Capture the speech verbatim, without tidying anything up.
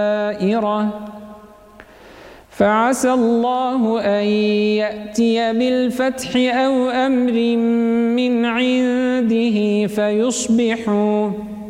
فعسى الله أن يأتي بالفتح أو أمر من عنده فيصبحوا